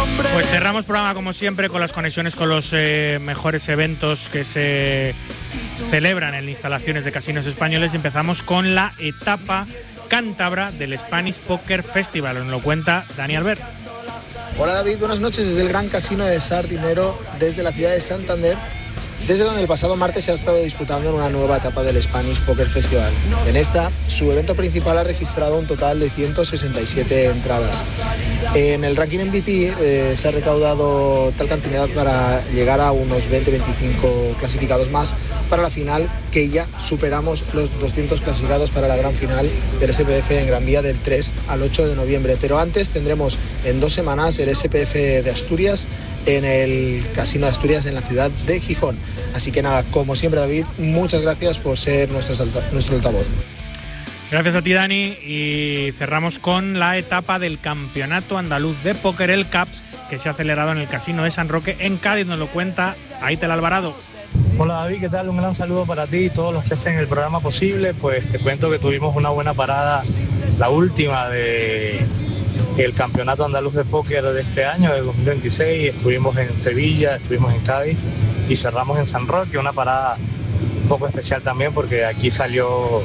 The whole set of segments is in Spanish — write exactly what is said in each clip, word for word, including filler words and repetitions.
Pues cerramos programa como siempre con las conexiones con los eh, mejores eventos que se celebran en instalaciones de casinos españoles y empezamos con la etapa cántabra del Spanish Poker Festival. Nos lo cuenta Dani Albert. Hola David, buenas noches desde el Gran Casino de Sardinero, desde la ciudad de Santander, desde donde el pasado martes se ha estado disputando en una nueva etapa del Spanish Poker Festival. En esta, su evento principal ha registrado un total de ciento sesenta y siete entradas. En el ranking M V P eh, se ha recaudado tal cantidad para llegar a unos veinte a veinticinco clasificados más para la final, que ya superamos los doscientos clasificados para la gran final del S P F en Gran Vía del tres al ocho de noviembre. Pero antes tendremos en dos semanas el S P F de Asturias en el Casino de Asturias en la ciudad de Gijón. Así que nada, como siempre David, muchas gracias por ser nuestro, nuestro altavoz. Gracias a ti Dani y cerramos con la etapa del Campeonato Andaluz de Póker, el C A P, que se ha celebrado en el Casino de San Roque en Cádiz. Nos lo cuenta Aitel Alvarado. Hola David, ¿qué tal? Un gran saludo para ti y todos los que hacen el programa posible. Pues te cuento que tuvimos una buena parada, la última de el Campeonato Andaluz de Póker de este año, de dos mil veintiséis. Estuvimos en Sevilla, estuvimos en Cádiz y cerramos en San Roque, una parada un poco especial también porque aquí salió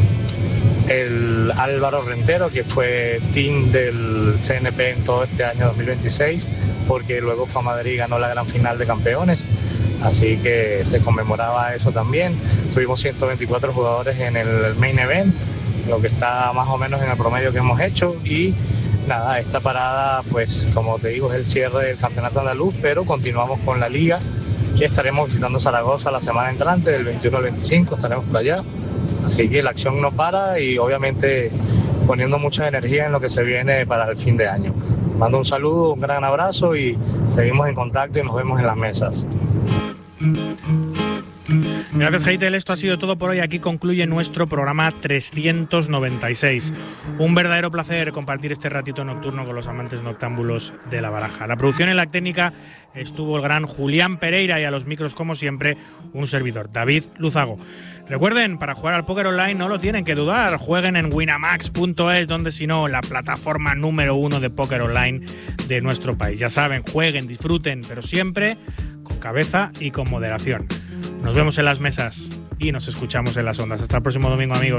el Álvaro Rentero, que fue team del C N P en todo este año dos mil veintiséis, porque luego fue a Madrid y ganó la gran final de campeones, así que se conmemoraba eso también. Tuvimos ciento veinticuatro jugadores en el main event, lo que está más o menos en el promedio que hemos hecho. Y nada, esta parada, pues como te digo, es el cierre del campeonato andaluz, pero continuamos con la liga, que estaremos visitando Zaragoza la semana entrante, del veintiuno al veinticinco, estaremos por allá. Así que la acción no para y obviamente poniendo mucha energía en lo que se viene para el fin de año. Mando un saludo, un gran abrazo y seguimos en contacto y nos vemos en las mesas. Gracias, Heitel. Esto ha sido todo por hoy. Aquí concluye nuestro programa trescientos noventa y seis. Un verdadero placer compartir este ratito nocturno con los amantes noctámbulos de la baraja. La producción en la técnica estuvo el gran Julián Pereira y a los micros, como siempre, un servidor, David Luzago. Recuerden, para jugar al póker online no lo tienen que dudar. Jueguen en winamax punto es, donde si no, la plataforma número uno de póker online de nuestro país. Ya saben, jueguen, disfruten, pero siempre con cabeza y con moderación. Nos vemos en las mesas y nos escuchamos en las ondas. Hasta el próximo domingo, amigos.